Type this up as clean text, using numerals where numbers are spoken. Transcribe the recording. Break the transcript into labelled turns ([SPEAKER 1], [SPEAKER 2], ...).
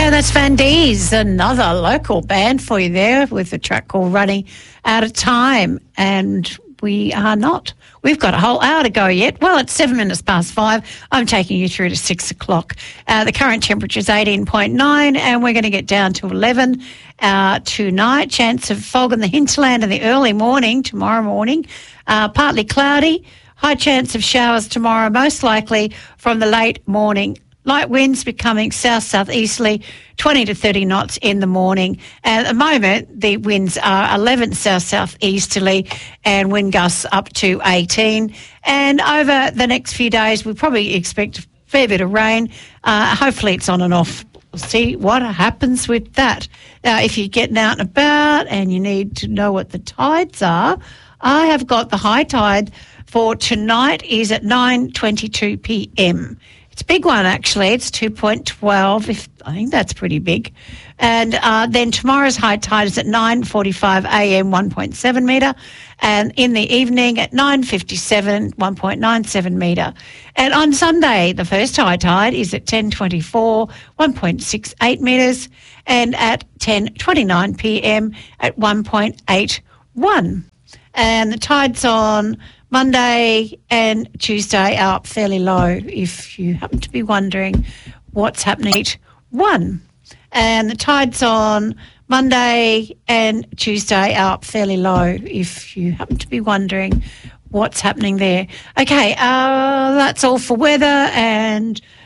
[SPEAKER 1] Yeah, that's Van D's, another local band for you there with a track called Running Out of Time. And we are not. We've got a whole hour to go yet. Well, it's 7 minutes past 5. I'm taking you through to 6 o'clock. The current temperature is 18.9 and we're going to get down to 11 tonight. Chance of fog in the hinterland in the early morning, tomorrow morning. Partly cloudy. High chance of showers tomorrow, most likely from the late morning. Light winds becoming south-southeasterly, 20 to 30 knots in the morning. And at the moment, the winds are 11 south-southeasterly and wind gusts up to 18. And over the next few days, we probably expect a fair bit of rain. Hopefully it's on and off. We'll see what happens with that. Now, if you're getting out and about and you need to know what the tides are, I have got the high tide for tonight is at 9:22 p.m. It's a big one, actually. It's 2.12. I think that's pretty big. And then tomorrow's high tide is at 9:45 a.m., 1.7 metre. And in the evening at 9:57, 1.97 metre. And on Sunday, the first high tide is at 10:24, 1.68 metres. And at 10:29 p.m. at 1.81. And the tides on Monday and Tuesday are up fairly low, if you happen to be wondering what's happening. 1. And the tides on Monday and Tuesday are up fairly low, if you happen to be wondering what's happening there. Okay, that's all for weather and